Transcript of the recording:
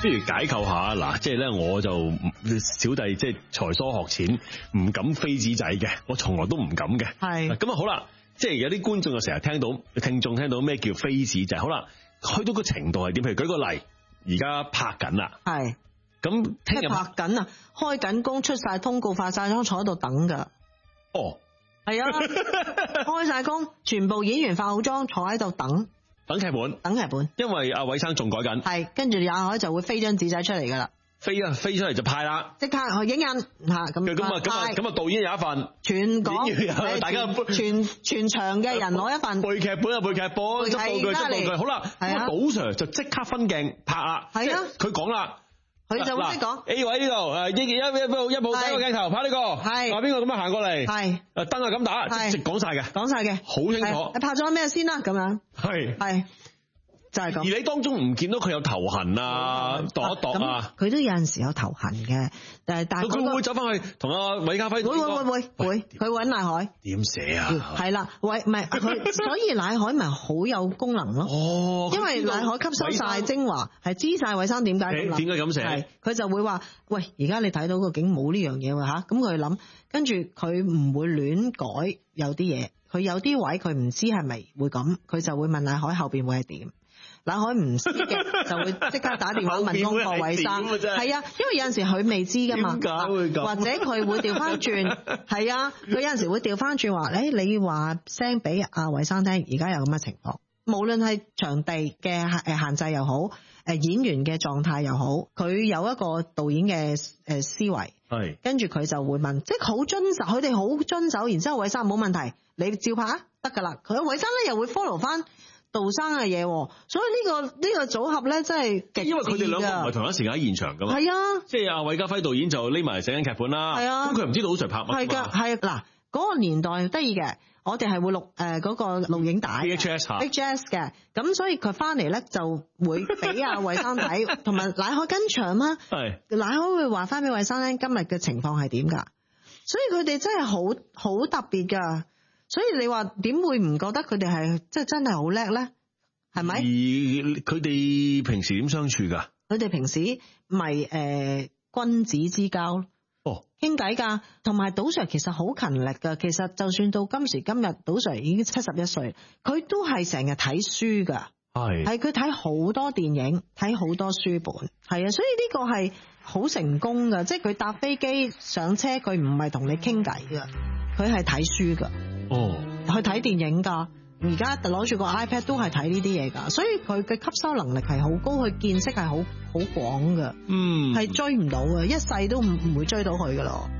不如解構下嗱，即係咧我就小弟即係才疏學淺，唔敢飛紙仔嘅，我從來都唔敢嘅。 係咁啊好啦，即係有啲觀眾就成日聽到聽眾聽到咩叫飛紙仔，好啦，去到個程度係點？譬如舉個例，而家拍緊啦， 係咁聽日拍緊啊，開緊工，出晒通告，化晒妝，坐喺度等噶。 哦， 係啊，開晒工，全部演員化好妝，坐喺度等劇本， 等劇本。 因為阿偉生仲改緊， 係跟住阿海就會飛張紙仔出嚟噶啦， 飛出嚟就派啦， 即刻去影印吓咁啊導演有一份， 全港演員有大家全場嘅人攞一份， 背劇本啊背劇本，執道具，好啦，咁啊賭 Sir 就即刻分鏡拍啦，係啊，佢講啦。 佢就會識講 A 位呢度，一部第一個鏡頭拍呢個，係話邊個咁樣行過嚟，係燈係咁打，直講晒嘅，好清楚。 你拍咗咩先啦？咁樣係就係咁。 而你當中唔見到佢有頭痕啊，度一度啊， 佢都有陣時有頭痕嘅，但係佢會走翻去同阿韋家輝會，佢會揾乃海點寫啊？ 係啦，唔係佢，所以乃海咪好有功能咯。哦，因為乃海吸收晒精華，係知晒韋生點解咁寫， 佢就會話：喂，而家你睇到個景冇呢樣嘢喎嚇，咁佢諗，跟住佢唔會亂改有啲嘢，佢有啲位佢唔知係咪會咁，佢就會問乃海後邊會係點。乃海唔識嘅就會即刻打電話問功課韋生，係啊，因為有陣時佢未知噶嘛，或者佢會調翻轉，係啊，佢有陣時會調翻轉話，你話聲俾阿韋生聽，而家有咁嘅情況，無論係場地嘅限制又好，演員嘅狀態又好，佢有一個導演嘅思維，係，跟住佢就會問，即係好遵守，佢哋好遵守，然之後韋生冇問題，你照拍啊，得噶啦，佢韋生咧又會 follow 翻杜生嘅嘢，所以呢個組合咧真係極，因為佢哋兩個唔係同一時間喺現場噶嘛，係啊，即係阿韋家輝導演就匿埋寫緊劇本啦，係啊，咁佢唔知道杜 Sir拍乜，係噶，係嗱嗰個年代得意嘅，我哋係會錄嗰個錄影帶 VHS 嘅，咁所以佢翻嚟咧就會俾阿韋生睇，同埋乃海跟場啦，係乃海會話翻俾韋生咧今日嘅情況係點噶，所以佢哋真係好特別噶。所以你話點會唔覺得佢哋係即係真係好叻咧？係咪？而佢哋平時點相處噶？ 佢哋平時咪君子之交咯，傾偈噶。同埋杜 Sir 其實好勤力噶。其實就算到今時今日，杜 Sir 已經71歲，佢都係成日睇書噶。係佢睇好多電影，睇好多書本。係啊，所以呢個係好成功噶。即係佢搭飛機上車，佢唔係同你傾偈噶，佢係睇書噶。去睇電影噶，而家攞住個 iPad 都係睇呢啲嘢噶，所以佢嘅吸收能力係好高，佢見識係好廣噶，係追唔到嘅，一世都唔會追到佢噶咯。